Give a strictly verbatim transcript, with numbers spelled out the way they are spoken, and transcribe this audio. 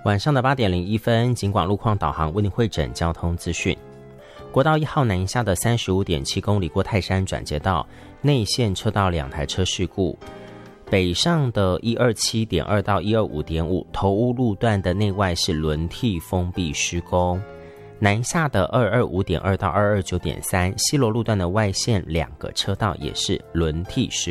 晚上的八点零一分，警广路况导航为您汇整交通资讯。国道一号南下的 三十五点七 公里过泰山转接道，内线车道两台车事故。北上的一二七点二到一二五点五头屋路段的内外是轮替封闭施工。南下的二二五点二到二二九点三西螺路段的外线两个车道也是轮替施